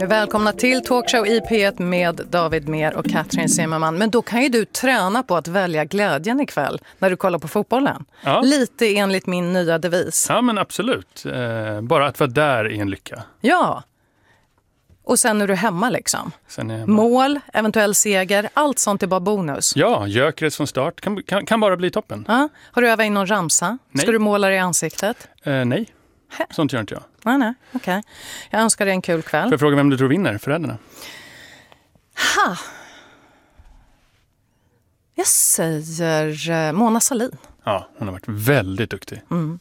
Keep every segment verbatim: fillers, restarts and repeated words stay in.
Välkomna till Talkshow I P ett med David Mer och Katrin Zimmerman. Men då kan ju du träna på att välja glädjen ikväll när du kollar på fotbollen. Ja. Lite enligt min nya devis. Ja, men absolut. Eh, bara att vara där är en lycka. Ja. Och sen är du hemma liksom. Sen är hemma. Mål, eventuell seger, allt sånt är bara bonus. Ja, Gyökeres från start kan, kan, kan bara bli toppen. Ja. Har du övat in någon ramsa? Nej. Ska du måla dig i ansiktet? Eh, nej, Hä? sånt gör inte jag. Nej, nej, okej. Okay. Jag önskar dig en kul kväll. Får jag fråga vem du tror vinner, förrädarna? Ha! Jag säger Mona Sahlin. Ja, hon har varit väldigt duktig. Mm.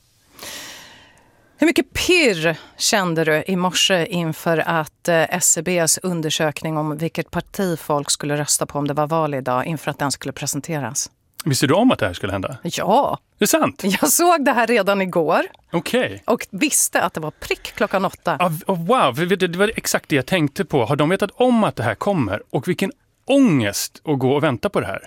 Hur mycket pirr kände du i morse inför att eh, S C B:s undersökning om vilket parti folk skulle rösta på om det var val idag, inför att den skulle presenteras? Visste du om att det här skulle hända? Ja. Det är sant? Jag såg det här redan igår. Okej. Okay. Och visste att det var prick klockan åtta. Ah, oh, wow, det var exakt det jag tänkte på. Har de vetat om att det här kommer? Och vilken ångest att gå och vänta på det här?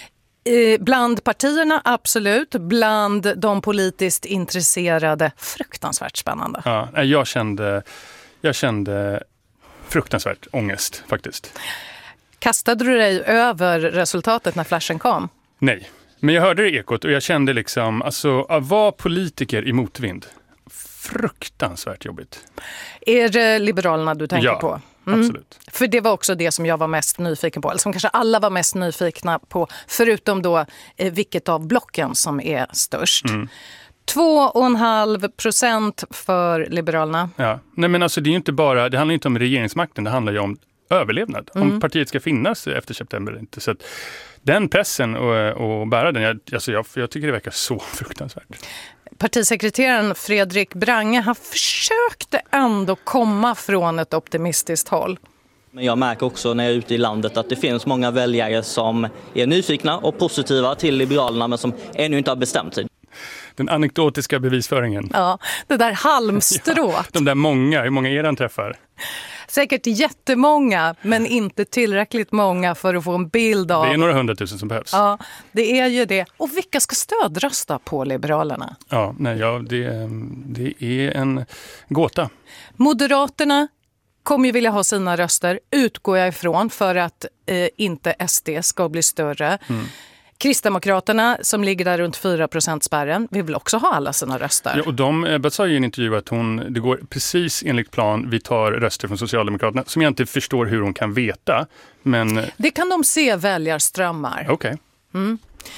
Eh, bland partierna, absolut. Bland de politiskt intresserade, fruktansvärt spännande. Ja, jag kände, jag kände fruktansvärt ångest faktiskt. Kastade du dig över resultatet när flashen kom? Nej, men jag hörde det i Ekot och jag kände liksom, alltså att vara politiker i motvind, fruktansvärt jobbigt. Är det Liberalerna du tänker ja, på? Mm. Absolut. För det var också det som jag var mest nyfiken på, eller som kanske alla var mest nyfikna på, förutom då eh, vilket av blocken som är störst. Mm. Två och en halv procent för Liberalerna. Ja, nej men alltså det är ju inte bara, det handlar inte om regeringsmakten, det handlar ju om överlevnad. Mm. Om partiet ska finnas efter september eller inte. Så att den pressen och, och bära den, jag, alltså jag, jag tycker det verkar så fruktansvärt. Partisekreteraren Fredrik Brange, han försökte ändå komma från ett optimistiskt håll. Men jag märker också när jag är ute i landet att det finns många väljare som är nyfikna och positiva till Liberalerna men som ännu inte har bestämt sig. Den anekdotiska bevisföringen. Ja, det där halmstrået. Ja, de där många, hur många är han träffar? Säkert jättemånga, men inte tillräckligt många för att få en bild av... Det är några hundratusen som behövs. Ja, det är ju det. Och vilka ska stödrösta på Liberalerna? Ja, nej, ja det, det är en gåta. Moderaterna kommer ju vilja ha sina röster, utgår jag ifrån, för att eh, inte S D ska bli större. Mm. Kristdemokraterna som ligger där runt fyra procent spärren vill väl också ha alla sina röster. Ja, och de, Ebba sa ju i en intervju att hon, det går precis enligt plan, vi tar röster från Socialdemokraterna som jag inte förstår hur hon kan veta. Men... Det kan de se väljarströmmar. Okej. Okay. Mm.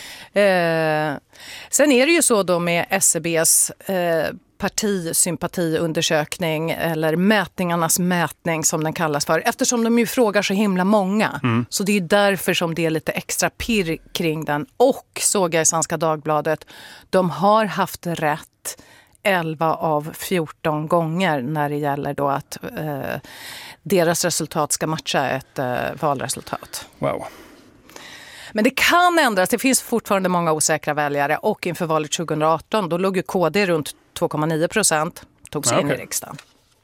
Eh, sen är det ju så då med S C B:s eh, partisympatiundersökning eller mätningarnas mätning som den kallas för, eftersom de ju frågar så himla många. Mm. Så det är ju därför som det är lite extra pirr kring den. Och såg jag i Svenska Dagbladet, de har haft rätt elva av fjorton gånger när det gäller då att eh, deras resultat ska matcha ett eh, valresultat. Wow. Men det kan ändras. Det finns fortfarande många osäkra väljare och inför valet tjugoarton då låg ju K D runt två komma nio procent, tog sig ja, in okay. i riksdagen.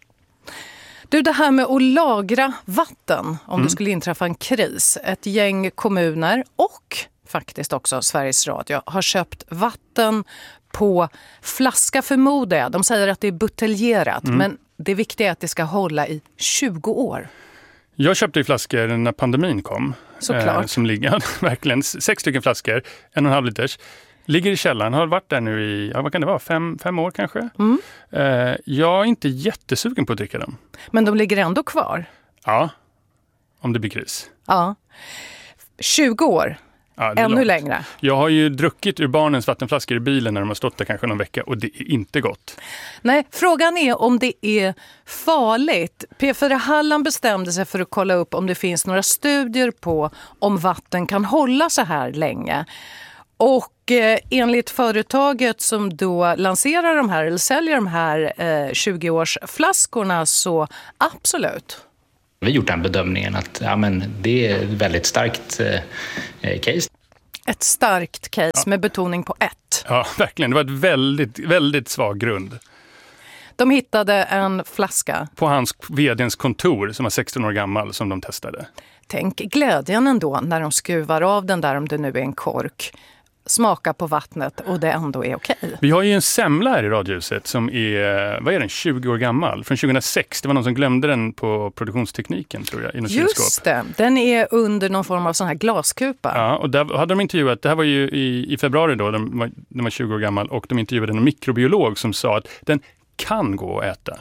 Du, det här med att lagra vatten om mm. det skulle inträffa en kris. Ett gäng kommuner och faktiskt också Sveriges Radio har köpt vatten på flaska förmodar jag. De säger att det är buteljerat, mm. men det viktiga är att det ska hålla i tjugo år. Jag köpte i flaskor när pandemin kom. Såklart. Eh, som ligger, verkligen, sex stycken flaskor, en och en halv liters. Ligger i källaren, har varit där nu i, ja, vad kan det vara, fem, fem år kanske. Mm. Eh, jag är inte jättesugen på att dricka dem. Men de ligger ändå kvar? Ja, om det blir kris. Ja, tjugo år. Ja, ännu långt. Längre. Jag har ju druckit ur barnens vattenflaskor i bilen när de har stått där kanske någon vecka och det är inte gott. Nej, frågan är om det är farligt. P fyra Halland bestämde sig för att kolla upp om det finns några studier på om vatten kan hålla så här länge. Och eh, enligt företaget som då lanserar de här eller säljer de här eh, tjugo-årsflaskorna så absolut. Vi har gjort den bedömningen att ja, men det är ett väldigt starkt eh, case. Ett starkt case ja. Med betoning på ett. Ja, verkligen. Det var ett väldigt, väldigt svag grund. De hittade en flaska. På hans vdns kontor som var sexton år gammal som de testade. Tänk glädjen ändå när de skruvar av den där om det nu är en kork. smaka på vattnet och det ändå är okej. Vi har ju en semla här i Radiohuset som är, vad är den, tjugo år gammal. Från tjugohundrasex, det var någon som glömde den på produktionstekniken tror jag, i något kylskåp. Just det, den är under någon form av sån här glaskupa. Ja, och där hade de intervjuat, det här var ju i, i februari då, den var, den var tjugo år gammal och de intervjuade en mikrobiolog som sa att den kan gå att äta.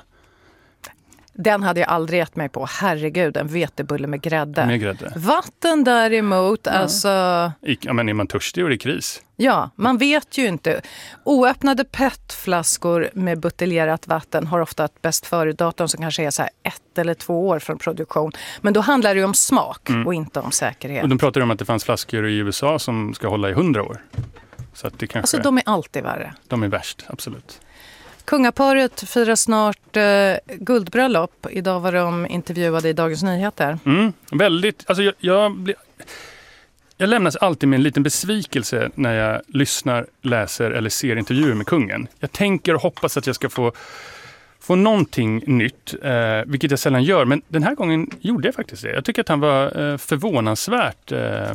Den hade jag aldrig gett mig på. Herregud, en vetebulle med grädde. Med grädde. Vatten däremot, ja. alltså... Ja, men är man törstig och det är kris? Ja, man vet ju inte. Oöppnade petflaskor med buteljerat vatten har ofta ett bäst före-datum som kanske är så här ett eller två år från produktion. Men då handlar det ju om smak mm. och inte om säkerhet. Och de pratar om att det fanns flaskor i U S A som ska hålla i hundra år. Så att det kanske... Alltså de är alltid värre. De är värst, absolut. Kungaparet firar snart eh, guldbröllop. Idag var de intervjuade i Dagens Nyheter. Mm, väldigt, alltså jag, jag, blir, jag lämnas alltid med en liten besvikelse när jag lyssnar, läser eller ser intervjuer med kungen. Jag tänker och hoppas att jag ska få, få någonting nytt, eh, vilket jag sällan gör. Men den här gången gjorde jag faktiskt det. Jag tycker att han var eh, förvånansvärt eh,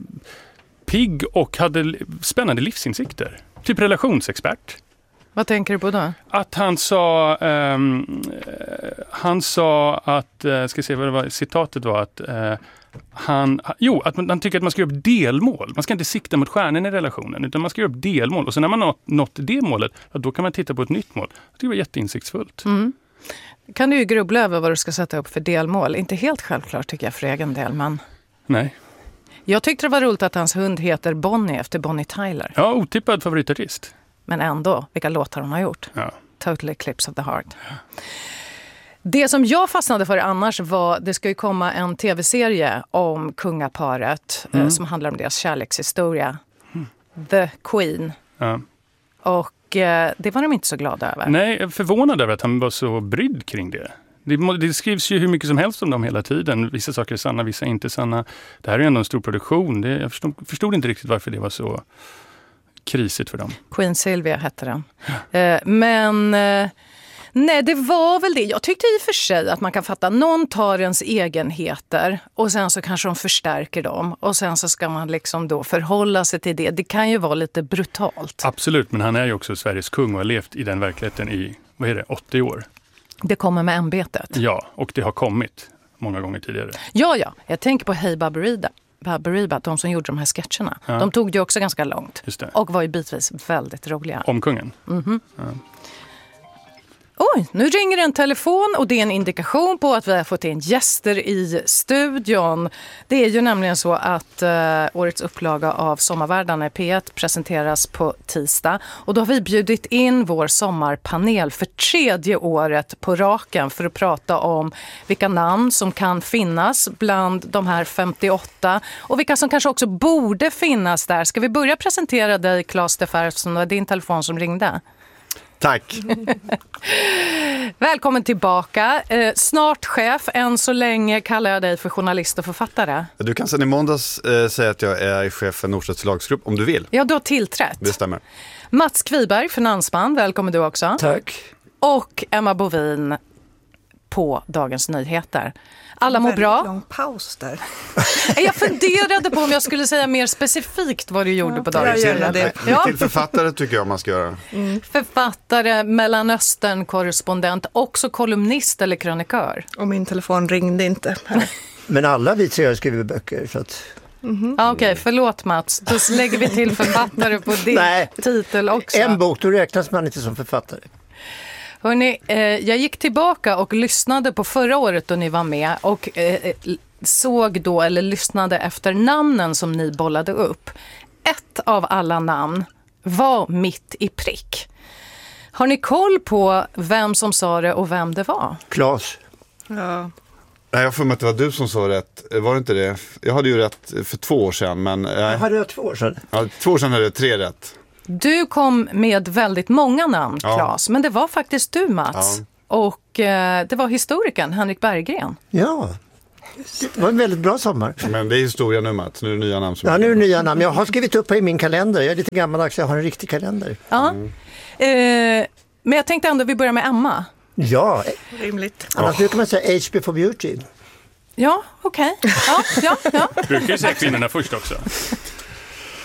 pigg och hade spännande livsinsikter. Typ relationsexpert. Vad tänker du på då? Att han sa, um, han sa att, uh, ska jag se vad det var, citatet var att uh, han, jo, att man, han tycker att man ska göra upp delmål. Man ska inte sikta mot stjärnan i relationen utan man ska göra upp delmål. Och sen när man har nått det målet, ja, då kan man titta på ett nytt mål. Jag tycker det var jätteinsiktsfullt. Mm. Kan du ju grubbla över vad du ska sätta upp för delmål. Inte helt självklart tycker jag för egen del, men... Nej. Jag tyckte det var roligt att hans hund heter Bonnie efter Bonnie Tyler. Ja, otippad favoritartist. Men ändå, vilka låtar hon har gjort. Ja. Total Eclipse of the Heart. Det som jag fastnade för annars var, det ska ju komma en tv-serie om kungaparet mm. eh, som handlar om deras kärlekshistoria. Mm. The Queen. Ja. Och eh, det var de inte så glada över. Nej, jag är förvånad över att han var så brydd kring det. Det, det skrivs ju hur mycket som helst om dem hela tiden. Vissa saker är sanna, vissa är inte sanna. Det här är ändå en stor produktion. Det, jag förstod, förstod inte riktigt varför det var så... krisigt för dem. Queen Sylvia hette den. Eh, men eh, nej, det var väl det. Jag tyckte i och för sig att man kan fatta någon tar ens egenheter och sen så kanske de förstärker dem och sen så ska man liksom då förhålla sig till det. Det kan ju vara lite brutalt. Absolut, men han är ju också Sveriges kung och har levt i den verkligheten i, vad är det, åttio år. Det kommer med ämbetet. Ja, och det har kommit många gånger tidigare. Ja, ja. Jag tänker på Hey Baberiba. Baberiba, de som gjorde de här sketcherna. Ja. De tog det också ganska långt. Just det. Och var ju bitvis väldigt roliga. Om kungen? Mm-hmm. Ja. Oj, nu ringer en telefon och det är en indikation på att vi har fått in gäster i studion. Det är ju nämligen så att uh, årets upplaga av Sommarvärldarna i P ett presenteras på tisdag. Och då har vi bjudit in vår sommarpanel för tredje året på raken för att prata om vilka namn som kan finnas bland de här femtioåtta och vilka som kanske också borde finnas där. Ska vi börja presentera dig, Claes Steffersson, och din telefon som ringde? Tack. Välkommen tillbaka. Eh, snart chef, än så länge kallar jag dig för journalist och författare. Du kan sedan i måndags eh, säga att jag är chef för Norstedts förlagsgrupp om du vill. Ja, du har tillträtt. Det stämmer. Mats Kviberg, finansman, välkommen du också. Tack. Och Emma Bovin på Dagens Nyheter. Alla mår bra. Lång paus där. Jag funderade på om jag skulle säga mer specifikt vad du gjorde ja, på Dagens Nyheter. Det. Ja. Till författare tycker jag man ska göra. Mm. Författare, Mellanöstern-korrespondent, också kolumnist eller krönikör. Och min telefon ringde inte. Men alla vi tre har skrivit böcker så att... Mm-hmm. Ja, okej, okay, förlåt Mats. Då lägger vi till författare på din Nej, titel också. En bok, då räknas man inte som författare. Hörrni, eh, jag gick tillbaka och lyssnade på förra året då ni var med och eh, såg då eller lyssnade efter namnen som ni bollade upp. Ett av alla namn var mitt i prick. Har ni koll på vem som sa det och vem det var? Claes. Ja. Nej, jag får med att det var du som sa rätt. Var det inte det? Jag hade ju rätt för två år sedan. Men, jag hade jag två år sedan. Ja, två år sedan hade jag tre rätt. Du kom med väldigt många namn, Claes, ja. Men det var faktiskt du, Mats. Ja. Och eh, det var historikern Henrik Berggren. Ja, det var en väldigt bra sommar. Men det är historia nu, Mats. Nu är det nya namn. Som ja, nu är det nya namn. Jag har skrivit upp i min kalender. Jag är lite gammaldags, jag har en riktig kalender. Ja, mm. eh, men jag tänkte ändå att vi börjar med Emma. Ja, rimligt. Annars oh. brukar man säga H B for Beauty. Ja, okej. Okay. Ja, ja, ja. Brukar ju säga kvinnorna först också.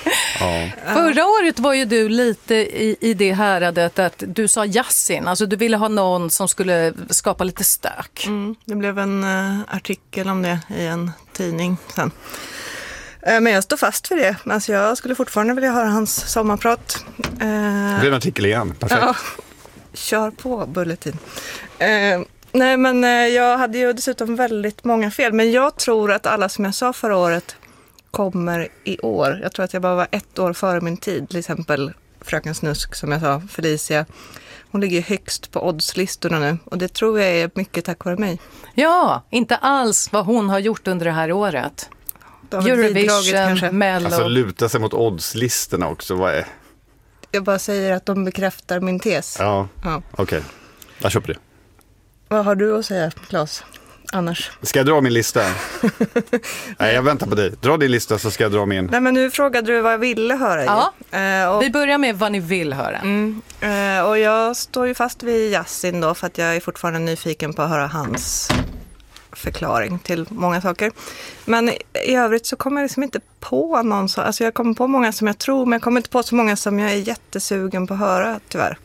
Ja. Förra året var ju du lite i, i det häradet att du sa Yasin. Alltså du ville ha någon som skulle skapa lite stök. Mm, det blev en uh, artikel om det i en tidning sen. Uh, men jag står fast för det. Alltså jag skulle fortfarande vilja höra hans sommarprat. Uh, Det blir en artikel igen, perfekt. Ja, kör på Bulletin. Uh, nej men uh, jag hade ju dessutom väldigt många fel. Men jag tror att alla som jag sa förra året kommer i år. Jag tror att jag bara var ett år före min tid. Till exempel Fröken Snusk som jag sa, Felicia. Hon ligger högst på oddslistorna nu. Och det tror jag är mycket tack vare mig. Ja, inte alls vad hon har gjort under det här året. Eurovision, Mello. Alltså luta sig mot oddslistorna också, vad är? Jag bara säger att de bekräftar min tes. Ja, Ja. okej. Okay. Jag köper det. Vad har du att säga, Claes? Annars. Ska jag dra min lista? Nej, jag väntar på dig. Dra din lista så ska jag dra min. Nej, men nu frågade du vad jag ville höra. Ja, uh, och, vi börjar med vad ni vill höra. Mm, uh, och jag står ju fast vid Yasin då för att jag är fortfarande nyfiken på att höra hans förklaring till många saker. Men i övrigt så kommer jag liksom inte på någon så, alltså jag kommer på många som jag tror, men jag kommer inte på så många som jag är jättesugen på att höra, tyvärr.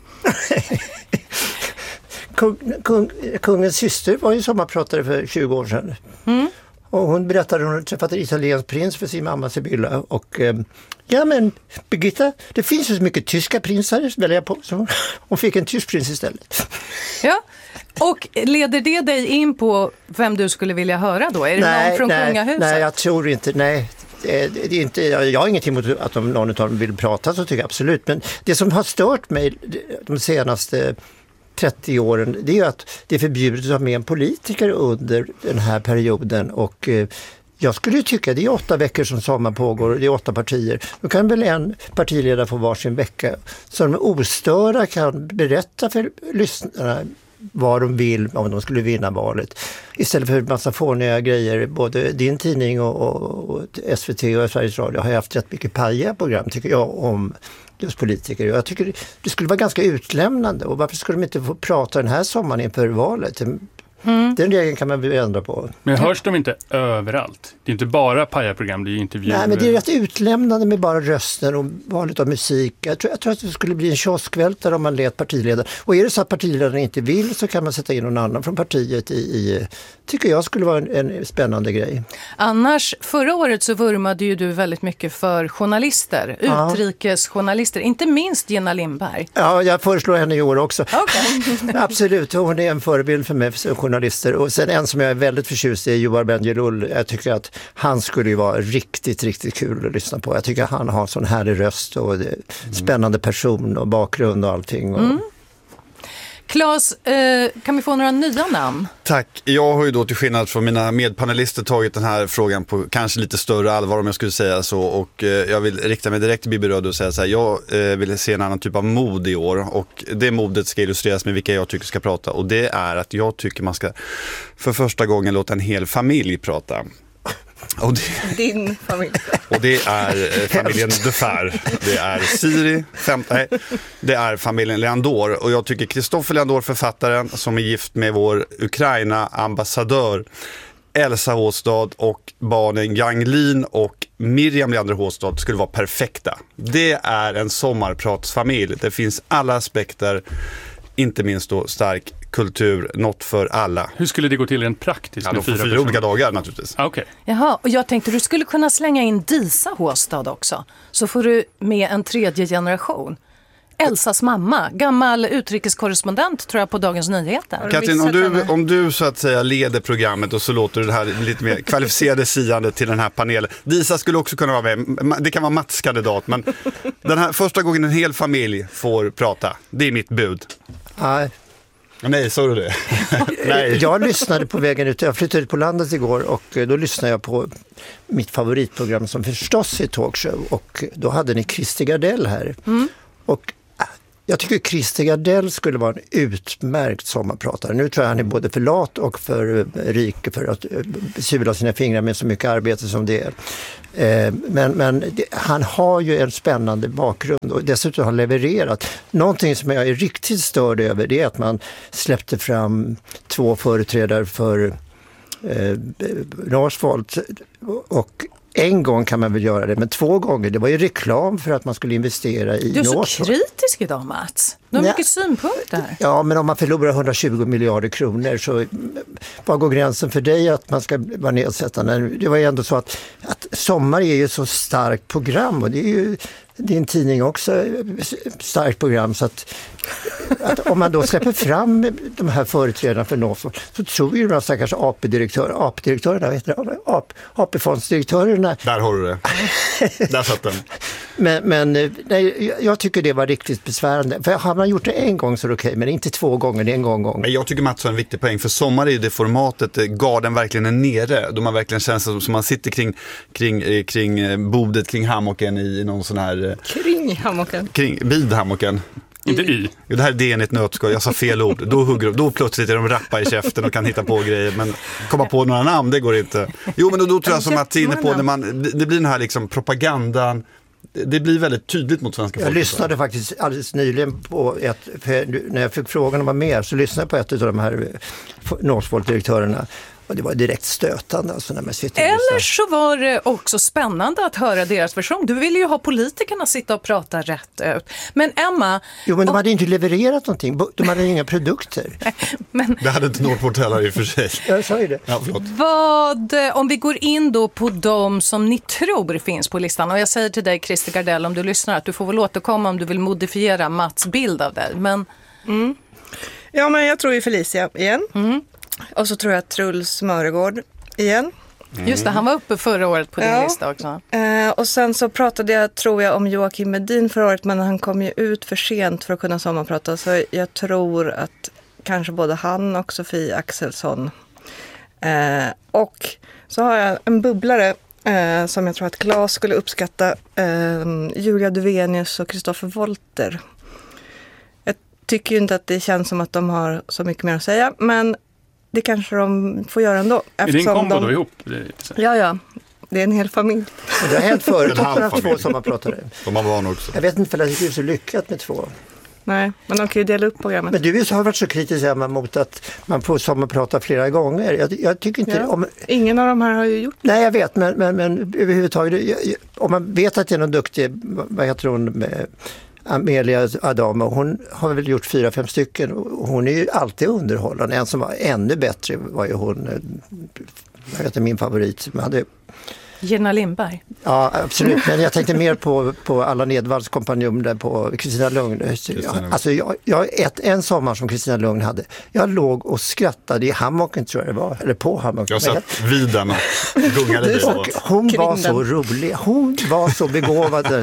Kung, kung, kungens syster var ju sommarpratare för tjugo år sedan. Mm. Och hon berättade att hon träffat en italiensk prins för sin mamma Sibylla. Och eh, ja men Birgitta, det finns ju så mycket tyska prinsar välja på. Så hon fick en tysk prins istället. Ja, och leder det dig in på vem du skulle vilja höra då? Är det nej, någon från nej, kungahuset? Nej, jag tror inte, nej. Det är, det är inte, jag har ingenting emot att om någon av dem vill prata så tycker jag absolut. Men det som har stört mig de senaste trettio åren, det är ju att det är förbjudet att ha med en politiker under den här perioden och eh, jag skulle ju tycka det är åtta veckor som sommar pågår och det är åtta partier. Då kan väl en partiledare få varsin vecka så de ostöra kan berätta för lyssnarna vad de vill om de skulle vinna valet. Istället för en massa fåniga grejer, både din tidning och, och, och S V T och Sveriges Radio har haft rätt mycket pajiga program tycker jag om just politiker. Jag tycker det skulle vara ganska utlämnande och varför skulle de inte få prata den här sommaren inför valet? Mm. Den regeln kan man väl ändra på. Men hörs de inte överallt? Det är inte bara pajaprogram, det är ju intervjuer. Nej, men det är rätt utlämnande med bara rösten och valet av musik. Jag tror, jag tror att det skulle bli en kioskvältare om man lät partiledare. Och är det så att partiledaren inte vill så kan man sätta in någon annan från partiet i, i tycker jag skulle vara en, en spännande grej. Annars, förra året så vurmade ju du väldigt mycket för journalister, ja. utrikesjournalister, inte minst Gina Lindberg. Ja, jag föreslår henne i år också. Okay. Absolut, hon är en förebild för mig som journalister. Och sen en som jag är väldigt förtjust i är Joar Bendjelloul. Jag tycker att han skulle ju vara riktigt, riktigt kul att lyssna på. Jag tycker att han har en sån härlig röst och spännande person och bakgrund och allting. Och... Mm. Claes, eh, kan vi få några nya namn? Tack. Jag har ju då till skillnad från mina medpanelister tagit den här frågan på kanske lite större allvar om jag skulle säga så. Och eh, jag vill rikta mig direkt till Bibi Röd och säga så här. Jag eh, vill se en annan typ av mod i år. Och det modet ska illustreras med vilka jag tycker ska prata. Och det är att jag tycker man ska för första gången låta en hel familj prata. Och det, Din familj. Och det är eh, familjen Defer. Det är Siri, femton, nej, det är familjen Leandor. Och jag tycker Kristoffer Leandor, författaren, som är gift med vår Ukraina-ambassadör Elsa Håstad och barnen Ganglin och Miriam Leander Håstad skulle vara perfekta. Det är en sommarpratsfamilj. Det finns alla aspekter, inte minst då stark kultur, något för alla. Hur skulle det gå till rent praktiskt? Ja, med fyra, fyra olika dagar naturligtvis. Ah, okay. Jaha, och jag tänkte du skulle kunna slänga in Disa Håstad också. Så får du med en tredje generation. Elsas mamma, gammal utrikeskorrespondent tror jag på Dagens Nyheter. Katrin, om du, om du så att säga leder programmet och så låter du det här lite mer kvalificerade siande till den här panelen. Disa skulle också kunna vara med. Det kan vara Mats kandidat, men den här första gången en hel familj får prata. Det är mitt bud. Nej. Nej, sa du det? Nej. Jag lyssnade på vägen ut. Jag flyttade ut på landet igår och då lyssnade jag på mitt favoritprogram som förstås är talkshow. Och då hade ni Christer Gardell här. Mm. Och jag tycker Christer Gardell skulle vara en utmärkt sommarpratare. Nu tror jag han är både för lat och för rik för att sula sina fingrar med så mycket arbete som det är. Men, men det, han har ju en spännande bakgrund och dessutom har levererat. Någonting som jag är riktigt störd över det är att man släppte fram två företrädare för eh, Northvolt och en gång kan man väl göra det, men två gånger, det var ju reklam för att man skulle investera i Du är så Northvolt. kritisk idag, Mats. Du har Nej. mycket synpunkter. Ja, men om man förlorar hundratjugo miljarder kronor så var går gränsen för dig att man ska vara nedsättande? Det var ju ändå så att, att Sommar är ju så starkt program och det är ju din tidning också starkt program, så att, att om man då släpper fram de här företrädarna för Northvolt så tror ju de stackars A P-direktör, A P-direktörerna, vet du, A P-fondsdirektörerna. Där har du det. Där satt den. Men, men nej, jag tycker det var riktigt besvärande. För har man gjort det en gång så är det okej, men inte två gånger, det är en gång gång. Men jag tycker Mats har en viktig poäng, för Sommar är ju det formatet garden verkligen är nere. Då man verkligen känns som, som man sitter kring, kring, kring bordet, kring hammocken i någon sån här... Kring hammocken. Kring, vid hammocken. Inte i. Jo, det här är D N i ett nötskal, jag sa fel ord. Då hugger de, då plötsligt är de rappa i käften och kan hitta på grejer, men komma på några namn, det går inte. Jo, men då, då tror jag som Mats är inne på, när man, det, det blir den här liksom propagandan. Det blir väldigt tydligt mot svenska folket. Jag lyssnade faktiskt alldeles nyligen på ett, när jag fick frågan om vad mer, så lyssnade jag på ett av de här Northvolt-direktörerna. Och det var direkt stötande. Alltså, när man sitter Eller så var det också spännande att höra deras version. Du ville ju ha politikerna sitta och prata rätt ut. Men Emma... Jo, men de och... hade inte levererat någonting. De hade inga produkter. men... Det hade inte Northvolt heller i och för sig. Jag sa ju det. Ja, förlåt. Vad, om vi går in då på de som ni tror finns på listan. Och jag säger till dig, Christer Gardell, om du lyssnar, att du får väl återkomma om du vill modifiera Mats bild av dig. Men... Mm. Ja, men jag tror ju Felicia igen. Mm. Och så tror jag Truls Mörgård igen. Mm. Just det, han var uppe förra året på din ja. lista också. Eh, och sen så pratade jag, tror jag, om Joakim Medin förra året, men han kom ju ut för sent för att kunna sommarprata. Så jag tror att kanske både han och Sofie Axelsson. Eh, och så har jag en bubblare eh, som jag tror att Claes skulle uppskatta. Eh, Julia Duvenius och Kristoffer Wolter. Jag tycker ju inte att det känns som att de har så mycket mer att säga, men det kanske de får göra ändå. Är det en kombo de... då ihop? Ja, ja. Det är en hel familj. Och det har hänt förut att man har två sommarpratare. De har barn också. Jag vet inte för att det är så lyckat med två. Nej, men de kan ju dela upp programmet. Men du har varit så kritisk Emma, mot att man får sommarprata flera gånger. Jag, jag tycker inte... Ja. Om... Ingen av de här har ju gjort det. Nej, jag vet, men, men, men överhuvudtaget, jag, jag, om man vet att det är någon duktig, vad heter hon, med Amelia Adamo, hon har väl gjort fyra, fem stycken och hon är ju alltid underhållande. En som var ännu bättre var ju hon, jag vet inte, min favorit, som hade... Gina Lindberg. Ja, absolut. Men jag tänkte mer på, på Allan Edwalls kompanjon där på Kristina Lugn. Jag, alltså jag, jag ett, en sommar som Kristina Lugn hade. Jag låg och skrattade i hammocken, tror jag det var. Eller på hammocken. Jag satt vid den och gungade vid. Och hon var så rolig. Hon var så begåvad.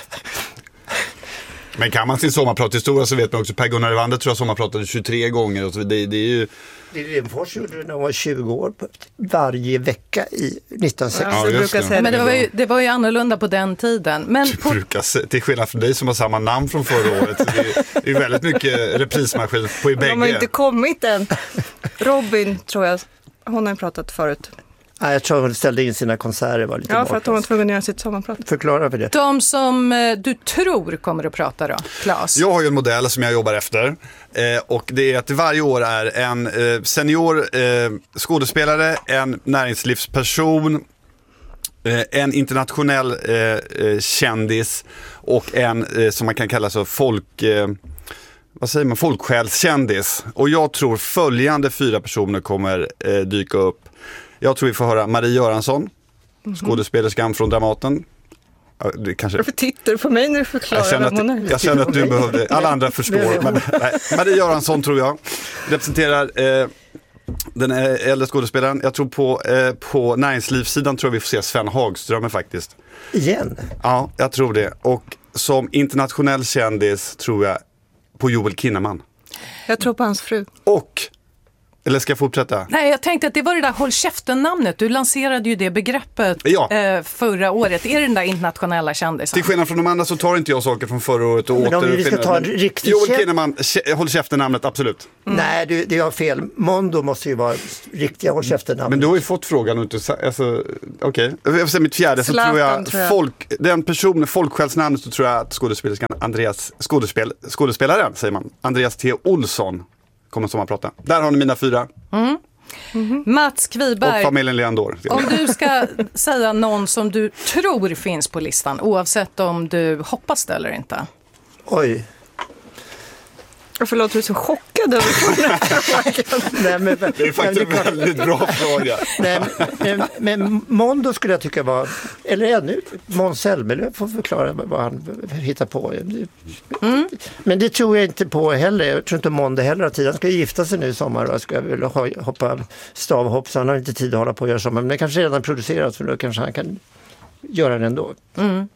Men kan man sin sommarprathistoria så vet man också, Per Gunnar Evander tror jag sommarpratade tjugotre gånger. Och så, det, det är ju... Lill Lindfors gjorde det när hon var tjugo år varje vecka i nittonhundrasextio. Ja, Ja, just det. säga Men det var, ju, det var ju annorlunda på den tiden. Men Du på... brukar se, till skillnad från dig som har samma namn från förra året. Det är, det är väldigt mycket reprismaskin på i bägge. De har inte kommit än. Robin, tror jag, hon har ju pratat förut. Nej, jag tror hon ställde in sina konserter. Var lite Ja, för att hon var borta. tvungen att göra sitt sommarprat. Förklara för det. De som eh, du tror kommer att prata då, Claes? Jag har ju en modell som jag jobbar efter eh, och det är att det varje år är en eh, senior eh, skådespelare, en näringslivsperson, eh, en internationell eh, eh, kändis och en eh, som man kan kalla så folk... Eh, vad säger man? Folksjälskändis. Och jag tror följande fyra personer kommer eh, dyka upp. Jag tror vi får höra Marie Göransson, skådespelerskan från Dramaten. Ja, det kanske... Varför tittar du på mig när du förklarar Jag känner, vem hon är? att, jag känner att du behövde, alla andra förstår. Men, nej, Marie Göransson tror jag representerar eh, den äldre skådespelaren. Jag tror på, eh, på näringslivssidan tror jag vi får se Sven Hagström faktiskt. Igen? Ja, jag tror det. Och som internationell kändis tror jag på Joel Kinnaman. Jag tror på hans fru. Och, eller ska jag fortsätta? Nej, jag tänkte att det var det där håll käften-namnet. Du lanserade ju det begreppet Ja. eh, förra året. Är det den där internationella kändisen? Till skillnad från de andra så tar inte jag saker från förra året och Men om vi ska ta en riktig Joel känd- Kinnaman, kä- håll käften namnet, absolut. Mm. Nej, du, det har fel. Mondo måste ju vara riktiga håll käften-namn. Men du har ju fått frågan och inte sa- alltså, okej. Jag vill säga mitt fjärde så Zlatan, tror jag, tror jag. folk, den personen, folksjälsnamnet så tror jag att skådespelerskan Andreas, skådespel, skådespelaren säger man, Andreas T. Olsson kommer som att prata. Där har ni mina fyra. Mm. Mm-hmm. Mats Kviberg. Och familjen Leandor. Om du ska säga någon som du tror finns på listan, oavsett om du hoppas det eller inte. Oj. Varför låter du så chockad över den här frågan? Nej, men, det är faktiskt en väldigt bra fråga. Nej, men, men Mondo skulle jag tycka var, eller ännu, Måns Zelmerlöw får förklara vad han hittar på. Mm. Men det tror jag inte på heller. Jag tror inte Mondo heller har tid. Han ska gifta sig nu i sommar och ska väl hoppa stavhopp, så han har inte tid att hålla på och göra sommar. Men det kanske redan producerat, för då kanske han kan göra det ändå. Mm.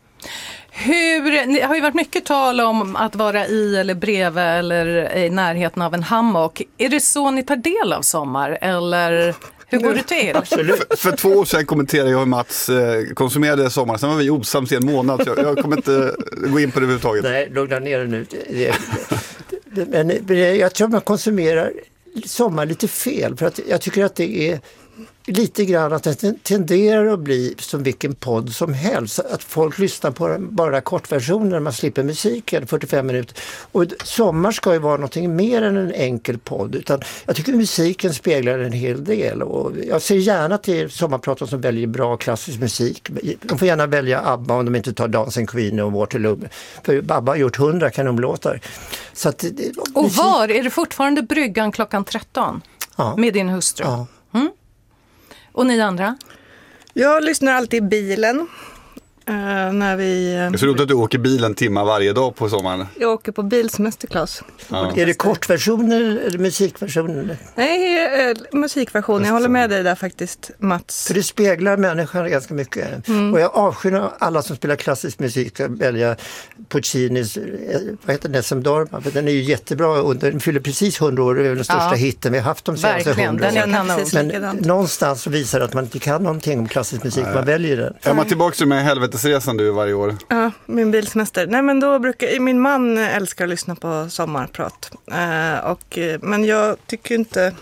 Hur, det har ju varit mycket tal om att vara i eller bredvid eller i närheten av en hammock. Är det så ni tar del av sommar, eller hur går det till? För, för två år sedan kommenterade jag hur Mats eh, konsumerade sommar. Sen var vi osams i en månad. Så jag, jag kommer inte gå in på det överhuvudtaget. Nej, lugna ner det nu. Det, det, men jag tror man konsumerar sommar lite fel. För att jag tycker att det är lite grann att det tenderar att bli som vilken podd som helst. Att folk lyssnar på bara kortversioner när man slipper musiken, fyrtiofem minuter. Och sommar ska ju vara någonting mer än en enkel podd. Utan jag tycker musiken speglar en hel del. Och jag ser gärna till sommarpratare som väljer bra klassisk musik. De får gärna välja ABBA om de inte tar Dancing Queen och Waterloo. För ABBA har gjort hundra kanonlåtar. Så att, och musik... var? Är det fortfarande Bryggan klockan tretton? Ja. Med din hustru? Ja. Mm. Och ni andra? Jag lyssnar alltid i bilen. Uh, när vi, uh, det är så roligt att du åker bilen timmar varje dag på sommaren. Jag åker på bilsemester, Claes. Ja. Är det kortversioner eller musikversioner? Nej, uh, musikversion. Jag håller med dig där faktiskt, Mats. För det speglar människan ganska mycket. Mm. Och jag avskyr alla som spelar klassisk musik att välja Puccinis, vad heter den, som Dorma. För den är ju jättebra och den fyller precis hundra år och är den största ja. hitten vi har haft de senaste hundra åren. Men någonstans så visar det att man inte kan någonting om klassisk musik. Nej. Man väljer den. Är man tillbaka med helvetesresan du varje år? Ja, min bilsemester. Nej, men då brukar, min man älskar att lyssna på sommarprat. Uh, och, men jag tycker inte...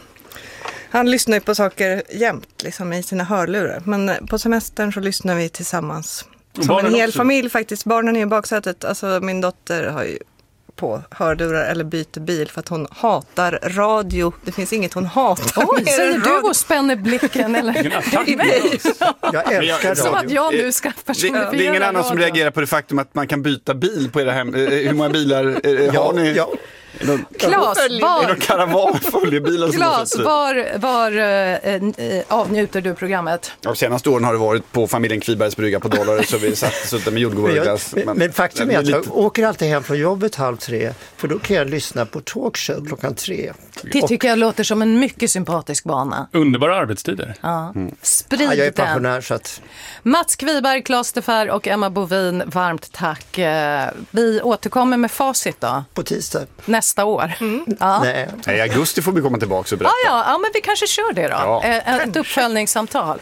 Han lyssnar ju på saker jämt liksom, i sina hörlurar. Men på semestern så lyssnar vi tillsammans. Som en hel också. Familj faktiskt. Barnen är i baksätet. Alltså min dotter har ju på hörlurar eller byter bil för att hon hatar radio. Det finns inget hon hatar. Oj, säger du och spänner blicken eller? Jag älskar radio. Som att jag nu ska personifiera. Det, det är ingen annan som reagerar på det faktum att man kan byta bil på era hem. Hur många bilar har ja, ni? Ja. Klas, var, är det karavan följebilar Klas, var, var äh, avnjuter du programmet? Ja, senaste åren har det varit på familjen Kvibergs brygga på Dollar, så vi satt suttit med jordgubbar. Men, men, men faktum är att jag åker alltid hem från jobbet halv tre, för då kan jag lyssna på talkshow klockan tre. Det tycker jag låter som en mycket sympatisk bana. Underbara arbetstider. Ja. Mm. Sprid ja, jag är den. pensionär, så att... Mats Kviberg, Klas Defer och Emma Bovin, varmt tack. Vi återkommer med facit då. På tisdag. Nästa år. Mm. Ja. Nej. I augusti får vi komma tillbaka och berätta. Ja, ja, ja, men vi kanske kör det då. Ja. Ett uppföljningssamtal.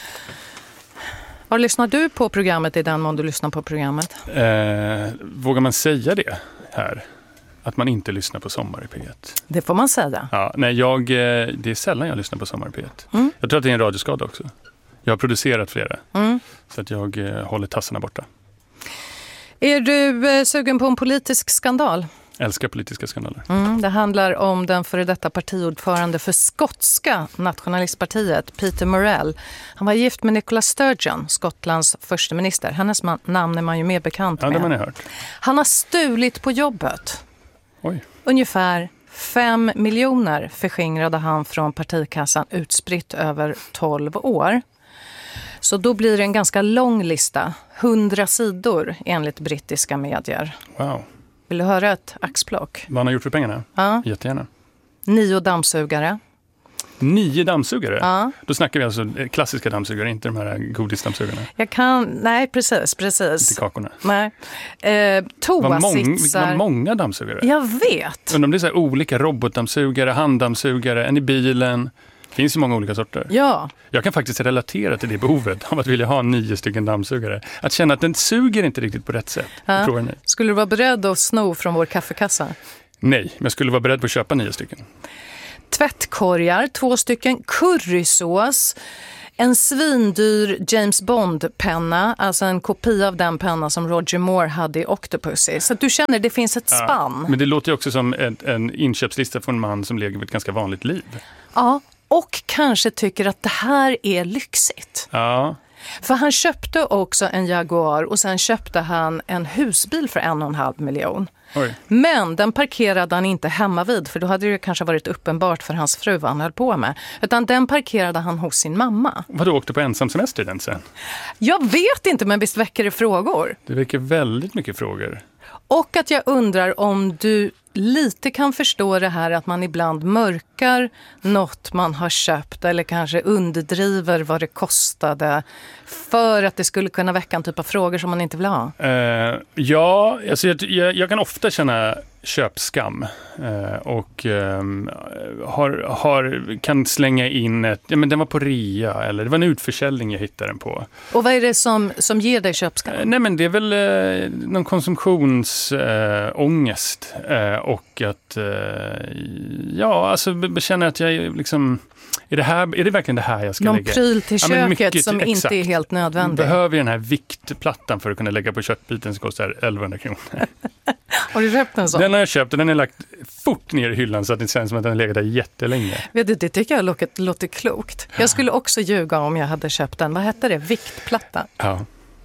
Var lyssnar du på programmet i den mån du lyssnar på programmet? Eh, vågar man säga det här? Att man inte lyssnar på Sommar i P ett? Det får man säga. Ja, nej, jag, det är sällan jag lyssnar på Sommar i P ett. Mm. Jag tror att det är en radioskada också. Jag har producerat flera. Mm. Så att jag eh, håller tassarna borta. Är du eh, sugen på en politisk skandal? Älskar politiska skandaler. Mm, det handlar om den före detta partiordförande för skotska nationalistpartiet, Peter Murrell. Han var gift med Nicola Sturgeon, Skottlands första minister. Hennes man, namn är man ju mer bekant ja, med. Det man har hört. Han har stulit på jobbet. Oj. Ungefär fem miljoner förskingrade han från partikassan utspritt över tolv år. Så då blir det en ganska lång lista, hundra sidor enligt brittiska medier. Wow. Vill du höra ett axplock? Vad han har gjort för pengarna? Ja. Jättegärna. Nio dammsugare. Nio dammsugare? Ja. Då snackar vi alltså klassiska dammsugare, inte de här godisdammsugarna. Jag kan, nej precis, precis. Inte kakorna. Nej. Eh, toasitsar. Vad många dammsugare. Jag vet. Undrar om det är så här olika robotdammsugare, handdammsugare, en i bilen. Det finns ju många olika sorter. Ja. Jag kan faktiskt relatera till det behovet av att vilja ha nio stycken dammsugare. Att känna att den suger inte riktigt på rätt sätt. Ja. Skulle du vara beredd att sno från vår kaffekassa? Nej, men jag skulle vara beredd på att köpa nio stycken. Tvättkorgar, två stycken currysås, en svindyr James Bond-penna, alltså en kopia av den penna som Roger Moore hade i Octopussy. Så att du känner att det finns ett spann. Ja, men det låter ju också som en, en inköpslista för en man som lever ett ganska vanligt liv. Ja, och kanske tycker att det här är lyxigt. Ja. För han köpte också en Jaguar och sen köpte han en husbil för en och en halv miljon. Oj. Men den parkerade han inte hemma vid, för då hade det kanske varit uppenbart för hans fru vad han höll på med. Utan den parkerade han hos sin mamma. Vadå, åkte på ensam semester den sen? Jag vet inte, men visst väcker det frågor. Det väcker väldigt mycket frågor. Och att jag undrar om du lite kan förstå det här att man ibland mörkar något man har köpt eller kanske underdriver vad det kostade för att det skulle kunna väcka en typ av frågor som man inte vill ha. Uh, ja, alltså jag, jag, jag kan ofta känna köpskam uh, och um, har, har, kan slänga in ett, ja men den var på rea eller det var en utförsäljning jag hittade den på. Och vad är det som, som ger dig köpskam? Uh, nej men det är väl uh, någon konsumtionsångest uh, och att uh, ja, alltså känner att jag liksom Är det, här, är det verkligen det här jag ska Någon lägga? Någon pryl till köket ja, mycket, som exakt. Inte är helt nödvändig. Behöver den här viktplattan för att kunna lägga på köttbiten som kostar elvahundra kronor. Har du köpt en sån? Den har jag köpt och den är lagt fort ner i hyllan så att det känns som att den har legat där jättelänge. Vet du, det tycker jag låter, låter klokt. Jag skulle också ljuga om jag hade köpt den. Vad hette det? Viktplatta? Ja.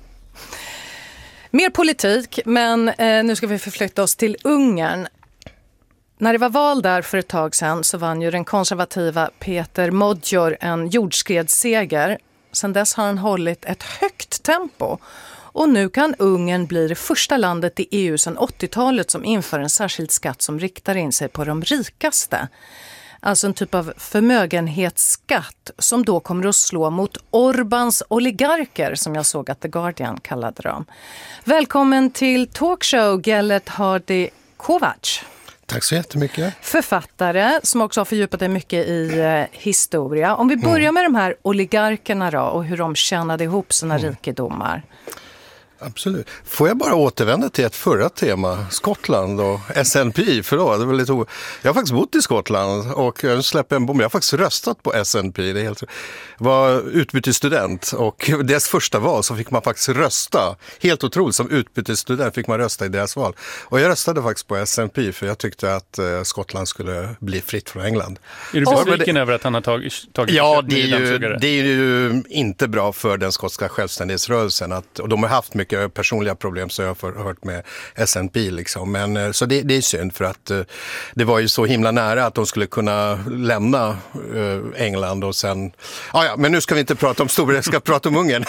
Mer politik, men eh, nu ska vi förflytta oss till Ungern. När det var val där för ett tag sedan så vann ju den konservativa Peter Modjor en jordskredsseger. Sedan dess har han hållit ett högt tempo. Och nu kan Ungern bli det första landet i E U sedan åttiotalet som inför en särskild skatt som riktar in sig på de rikaste. Alltså en typ av förmögenhetsskatt som då kommer att slå mot Orbans oligarker, som jag såg att The Guardian kallade dem. Välkommen till talkshow, Gelert Hardy Kovacs. Tack så jättemycket. Författare som också har fördjupat dig mycket i eh, historia. Om vi börjar med de här oligarkerna då och hur de tjänade ihop sina mm. rikedomar. Absolut. Får jag bara återvända till ett förra tema, Skottland och S N P, för då, det var lite o... Jag har faktiskt bott i Skottland och jag släpper en bomb. Jag har faktiskt röstat på S N P. Det är helt... var utbytesstudent och deras första val så fick man faktiskt rösta. Helt otroligt, som utbytesstudent fick man rösta i deras val. Och jag röstade faktiskt på S N P för jag tyckte att uh, Skottland skulle bli fritt från England. Är du besviken över att han har tagit, tagit Ja, det är, ju, det är ju inte bra för den skotska självständighetsrörelsen att, och de har haft mycket personliga problem så jag har hört med S N P liksom. Men så det, det är synd för att uh, det var ju så himla nära att de skulle kunna lämna uh, England och sen ah, ja, men nu ska vi inte prata om stora, jag ska prata om Ungern.